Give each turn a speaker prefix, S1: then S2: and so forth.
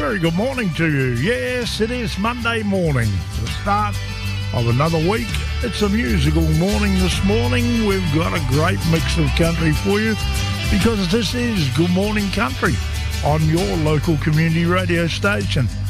S1: Very good morning to you. Yes, it is Monday morning, the start of another week. It's a musical morning this morning. We've got a great mix of country for you because this is Good Morning Country on your local community radio station.